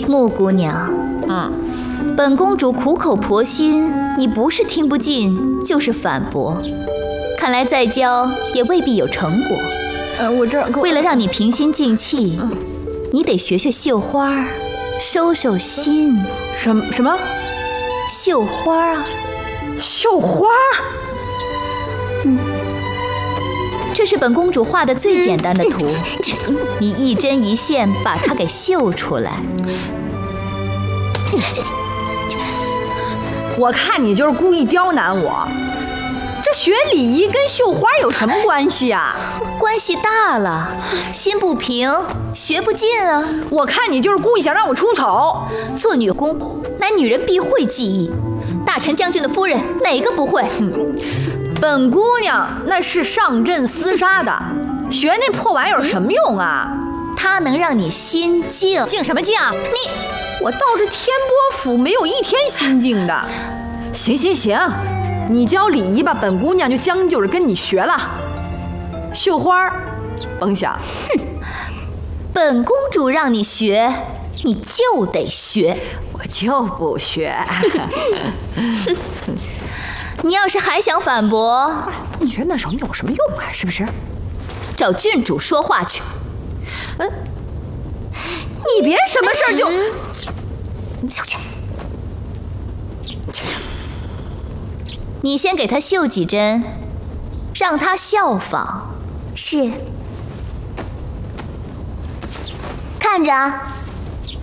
穆姑娘，本公主苦口婆心，你不是听不进，就是反驳。看来再教也未必有成果。为了让你平心静气，你得学学绣花，收收心。 什么？ 绣花啊？ 绣花？ 这是本公主画的最简单的图，你一针一线把它给绣出来。 我看你就是故意刁难我。这学礼仪跟绣花有什么关系啊？ 关系大了，心不平，学不进啊。 我看你就是故意想让我出丑。 做女工，乃女人必会技艺。大臣将军的夫人哪个不会？ 本姑娘那是上阵厮杀的，学那破玩意儿有什么用啊？ 它能让你心静。 静什么静？我到这天波府没有一天心静的。行，你教礼仪吧，本姑娘就将就着跟你学了。绣花，甭想。 本公主让你学，你就得学。 我就不学。 你要是还想反驳， 你学那手有什么用啊？是不是？ 找郡主说话去。 你别什么事儿就小姐，你先给他绣几针，让他效仿。是，看着啊。